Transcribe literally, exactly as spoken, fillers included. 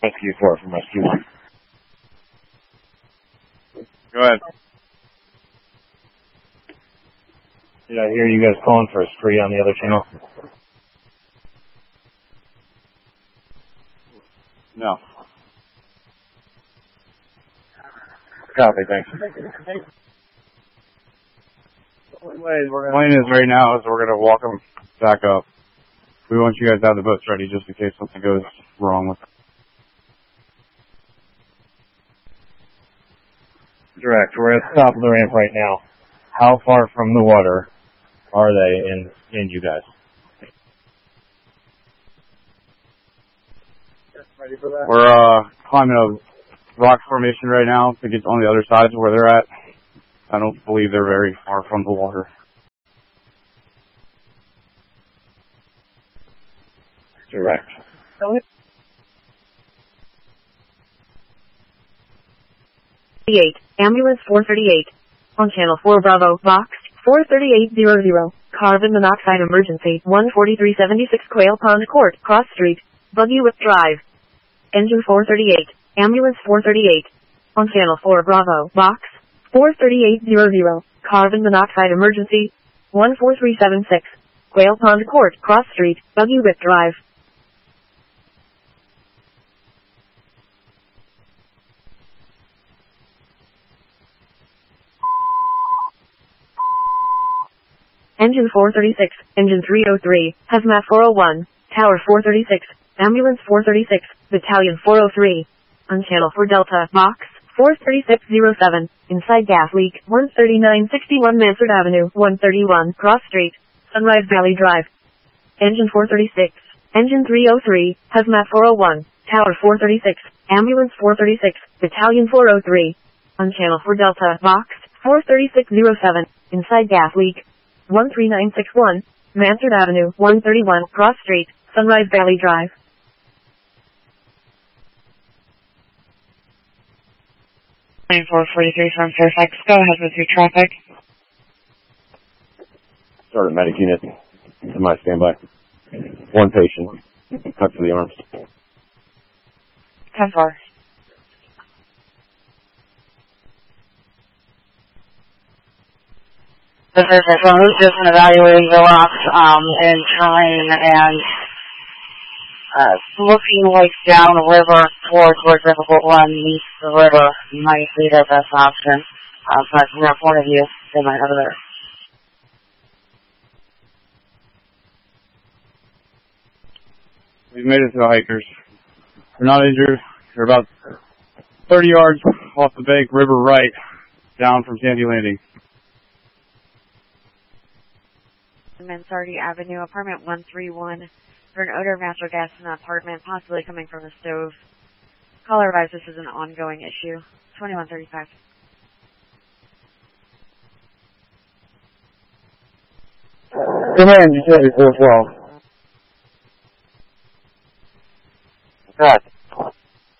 Rescue four from Rescue one. Go ahead. Did I hear you guys calling for a spree on the other channel? No. Copy, thanks. The plan is right now is we're going to walk them back up. We want you guys to have the boats ready just in case something goes wrong with them. Direct. We're at the top of the ramp right now. How far from the water are they and, and you guys? Ready for that? We're uh, climbing a rock formation right now to get on the other side of where they're at. I don't believe they're very far from the water. Direct. thirty-eight, Ambulance four thirty-eight. On Channel four Bravo, Box four thirty-eight hundred. Carbon monoxide emergency, one forty-three seventy-six Quail Pond Court, Cross Street, Buggy Whip Drive. Engine four thirty-eight, Ambulance four thirty-eight. On Channel four Bravo, Box four thirty-eight hundred. Carbon monoxide emergency, one four three seven six Quail Pond Court, Cross Street, Buggy Whip Drive. Engine four thirty-six, Engine three oh three, Hazmat four oh one, Tower four thirty-six, Ambulance four thirty-six, Battalion four oh three. On Channel four Delta, Box four thirty-six oh seven, inside gas leak, one thirty-nine sixty-one Mansard Avenue, one thirty-one, Cross Street, Sunrise Valley Drive. Engine four thirty-six, Engine three oh three, Hazmat four oh one, Tower four thirty-six, Ambulance four thirty-six, Battalion four oh three. On Channel four Delta, Box four thirty-six oh seven, inside gas leak, one three nine six one, Mansard Avenue, one thirty-one, Cross Street, Sunrise Valley Drive. four forty-three from Fairfax, go ahead with your traffic. Start a medic unit to my standby. One patient, cut to the arms. ten four. This is it. So who's just evaluating the rocks um, and terrain and uh, looking like downriver towards where Difficult Run meets the river might be their best option. Uh, but from their point of view, they might have theirs. We've made it to the hikers. They're not injured. They're about thirty yards off the bank, river right, down from Sandy Landing. Mansardi Avenue, apartment one three one, for an odor of natural gas in the apartment, possibly coming from the stove. Caller advised this is an ongoing issue. twenty-one thirty-five. Command, you said it as well.